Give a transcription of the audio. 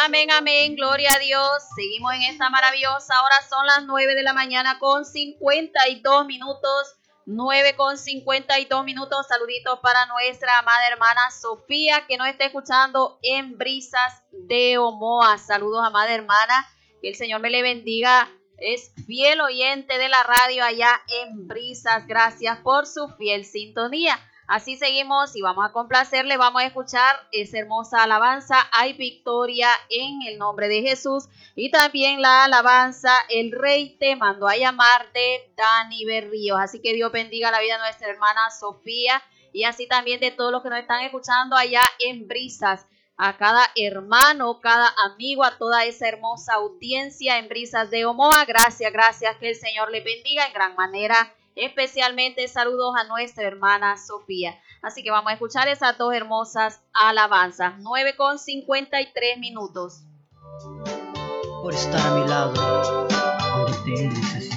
Amén, amén, gloria a Dios. Seguimos en esta maravillosa hora. Son las 9 de la mañana con 52 minutos. 9 con 52 minutos. Saluditos para nuestra amada hermana Sofía, que nos está escuchando en Brisas de Omoa. Saludos, amada hermana. Que el Señor me le bendiga. Es fiel oyente de la radio allá en Brisas. Gracias por su fiel sintonía. Así seguimos y vamos a complacerle, vamos a escuchar esa hermosa alabanza, hay victoria en el nombre de Jesús, y también la alabanza, el Rey te mandó a llamar, de Dani Berríos. Así que Dios bendiga la vida de nuestra hermana Sofía y así también de todos los que nos están escuchando allá en Brisas, a cada hermano, cada amigo, a toda esa hermosa audiencia en Brisas de Omoa. Gracias, que el Señor les bendiga en gran manera. Especialmente saludos a nuestra hermana Sofía. Así que vamos a escuchar esas dos hermosas alabanzas. 9 con 53 minutos. Por estar a mi lado, donde te necesito.